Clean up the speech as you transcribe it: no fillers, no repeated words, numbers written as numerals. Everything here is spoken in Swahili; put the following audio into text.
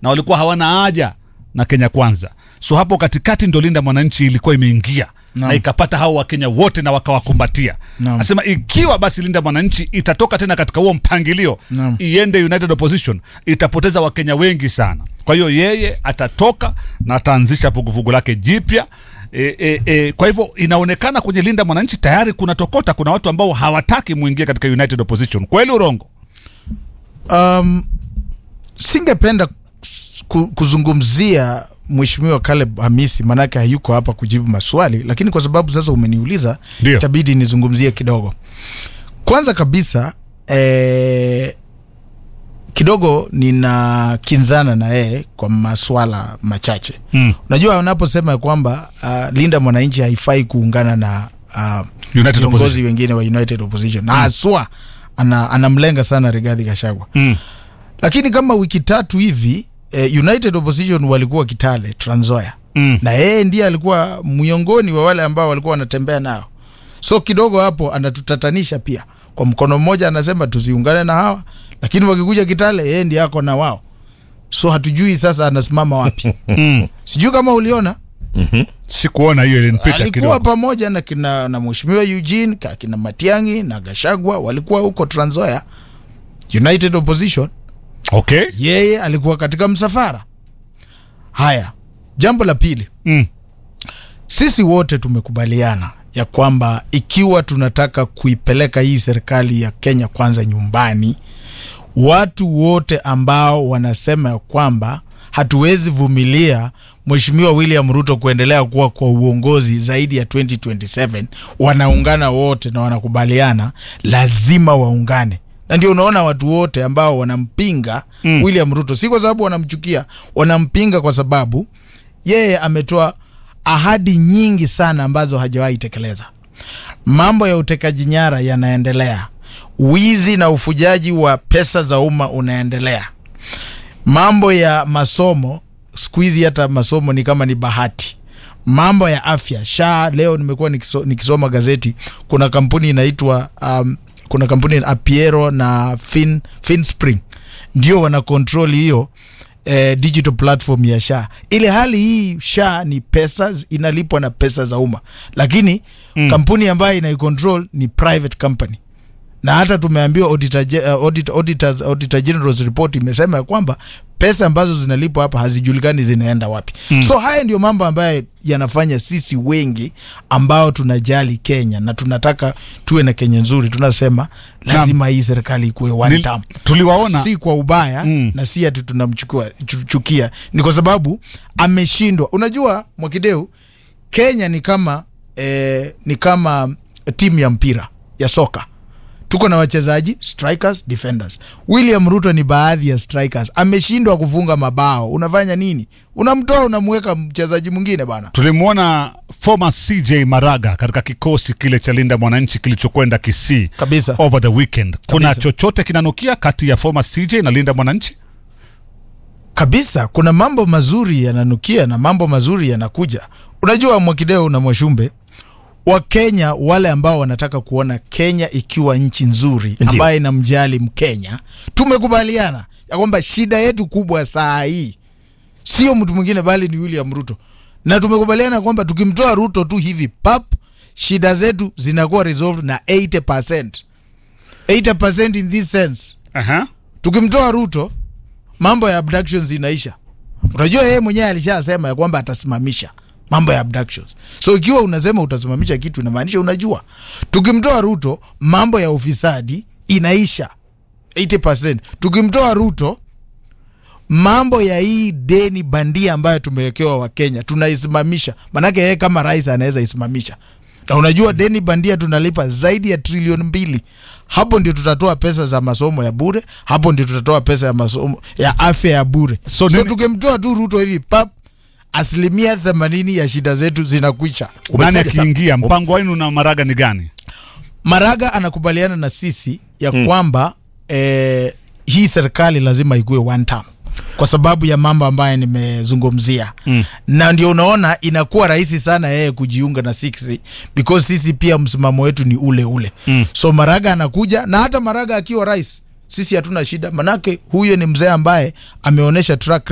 na walikuwa hawana haja na Kenya Kwanza. So hapo katikati ndo Linda Mwananchi ilikuwa imeingia na ikapata hao wa Kenya wote na wakawakumbatia. Nasema ikiwa basi Linda Mwananchi itatoka tena katika huo mpangilio iende United Opposition, itapoteza wa Kenya wengi sana. Kwa hiyo yeye atatoka na ataanzisha vuguvugu lake jipya. Kwa hivyo inaonekana kwenye Linda Mwananchi tayari kuna tokota, kuna watu ambao hawataki muingie katika United Opposition. Kweli urongo? Singependa kuzungumzia Mheshimiwa Caleb Hamisi, manake hayuko hapa kujibu maswali, lakini kwa sababu sasa umeniuliza itabidi nizungumzie kidogo. Kwanza kabisa kidogo nina kinzana na yeye kwa maswala machache. Unajua unaposema kwamba Linda Mwananchi haifai kuungana na viongozi wengine wa United Opposition, na aswa anamlenga sana Rigathi Gachagua. Lakini kama wiki 3 hivi United Opposition walikuwa Kitale, Trans Nzoia. Na yeye ndiye alikuwa miongoni wa wale ambao walikuwa wanatembea nao. So kidogo hapo anatutatanisha pia. Kwa mkono mmoja anasema tusiungane na hawa, lakini wakikuja Kitale yeye ndiye yako na wao. So hatujui sasa anasimama wapi. Sijui kama uliona. Sikuona hiyo, ilinipita kidogo. Alikuwa pamoja na Mheshimiwa Eugene, kina Matiang'i na Gachagua walikuwa huko Trans Nzoia, United Opposition. Okay. Yeye alikuwa katika msafara. Haya, jambo la pili. Sisi wote tumekubaliana ya kwamba ikiwa tunataka kuipeleka hii serikali ya Kenya Kwanza nyumbani, watu wote ambao wanasema ya kwamba hatuwezi vumilia Mheshimiwa William Ruto kuendelea kuwa kwa uongozi zaidi ya 2027, wanaungana wote na wanakubaliana lazima waungane. Na ndio unaona watu wote ambao wanampinga William Ruto, si kwa sababu wanamchukia, wanampinga kwa sababu yeye ametoa ahadi nyingi sana ambazo hajawahi tekeleza. Mambo ya utekaji nyara yanaendelea. Wizi na ufujaji wa pesa za umma unaendelea. Mambo ya masomo, siku hizi hata masomo ni kama ni bahati. Mambo ya afya, SHA, leo nimekuwa nikisoma gazeti, kuna kampuni inaitwa kuna kampuni Apiero na FinSpring ndio wana control hiyo digital platform ya SHA. Ile hali hii SHA ni pesa inalipwa na pesa za umma, lakini kampuni ambayo inaicontrol ni private company. Na hata tumeambiwa Auditor General's report imesema ya kwamba pesa ambazo zinalipwa hapa hazijulikani zinaenda wapi. So haya ndio mambo ambayo yanafanya sisi wengi ambao tunajali Kenya na tunataka tuwe na Kenya nzuri, tunasema lazima hii serikali ikuwe one term. Tuliwaona si kwa ubaya na si ati tunamchukia, ni kwa sababu ameshindwa. Unajua Mwakideu, Kenya ni kama timu ya mpira ya soka. Tuko na wachezaji, strikers, defenders. William Ruto ni baadhi ya strikers. Ameshindwa kufunga mabao. Unafanya nini? Unamtoa, unamweka mchezaji mwingine bana. Tulimuona former CJ Maraga katika kikosi kile cha Linda Mwananchi kilichokwenda Kisii kabisa over the weekend. Kuna chochote kinanukia kati ya former CJ na Linda Mwananchi? Kabisa, kuna mambo mazuri yananukia na mambo mazuri yanakuja. Unajua Mwakideu na Mwashumbe, wa Kenya wale ambao wanataka kuona Kenya ikiwa nchi nzuri ambaye inamjali Mkenya, tumekubaliana ya kwamba shida yetu kubwa saa hii sio mtu mwingine bali ni William Ruto. Na tumekubaliana kwamba tukimtoa Ruto tu hivi pap, shida zetu zinakuwa resolved na 80%. 80% in this sense. Tukimtoa Ruto, mambo ya abductions inaisha. Unajua yeye mwenyewe alishasema ya kwamba atasimamisha mambo ya abductions. So ikiwa unasema utasimamisha kitu, inamaanisha unajua. Tukimtoa Ruto, mambo ya ufisadi inaisha 80%. Tukimtoa Ruto, mambo ya hii deni bandia ambayo tumewekewa wa Kenya tunaisimamisha. Manake yeye kama rais anaweza isimamisha. Na unajua deni bandia tunalipa zaidi ya trilioni 2. Hapo ndio tutatoa pesa za masomo ya bure, hapo ndio tutatoa pesa ya masomo ya afya ya bure. So tukimtoa tu Ruto hivi pap, 80% ya shida zetu zinakwisha. Nani akiingia? Mpango wenu na Maraga ni gani? Maraga anakubaliana na sisi ya kwamba hii serikali lazima ikuwe one term kwa sababu ya mambo ambayo nimezungumzia. Na ndio unaona inakuwa rahisi sana yeye kujiunga na sisi because sisi pia msimamo wetu ni ule. So Maraga anakuja, na hata Maraga akiwa rais sisi hatuna shida, manake huyo ni mzee ambaye ameonesha track